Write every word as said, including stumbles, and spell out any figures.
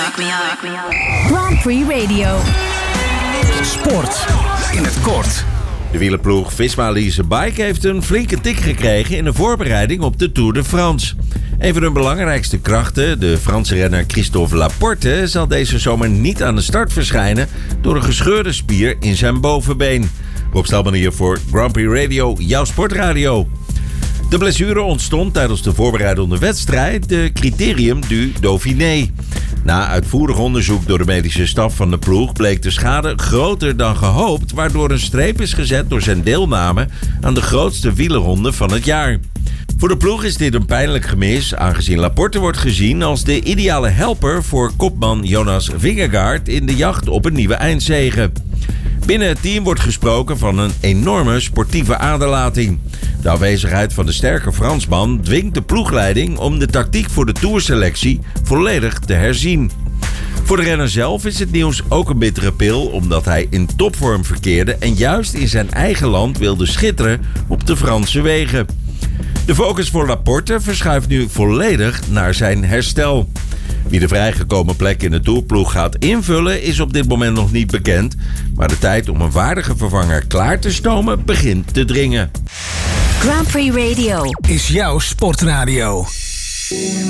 Grand Prix Radio. Sport in het kort. De wielerploeg Visma Lease Bike heeft een flinke tik gekregen in de voorbereiding op de Tour de France. Een van hun belangrijkste krachten, de Franse renner Christophe Laporte, zal deze zomer niet aan de start verschijnen door een gescheurde spier in zijn bovenbeen. Rob Stelman hier voor Grand Prix Radio, jouw sportradio. De blessure ontstond tijdens de voorbereidende wedstrijd, de Critérium du Dauphiné. Na uitvoerig onderzoek door de medische staf van de ploeg bleek de schade groter dan gehoopt, waardoor een streep is gezet door zijn deelname aan de grootste wielerronde van het jaar. Voor de ploeg is dit een pijnlijk gemis, aangezien Laporte wordt gezien als de ideale helper voor kopman Jonas Vingegaard in de jacht op een nieuwe eindzege. Binnen het team wordt gesproken van een enorme sportieve aderlating. De afwezigheid van de sterke Fransman dwingt de ploegleiding om de tactiek voor de tourselectie volledig te herzien. Voor de renner zelf is het nieuws ook een bittere pil, omdat hij in topvorm verkeerde en juist in zijn eigen land wilde schitteren op de Franse wegen. De focus voor Laporte verschuift nu volledig naar zijn herstel. Wie de vrijgekomen plek in de tourploeg gaat invullen is op dit moment nog niet bekend, maar de tijd om een waardige vervanger klaar te stomen begint te dringen. Grand Prix Radio is jouw sportradio.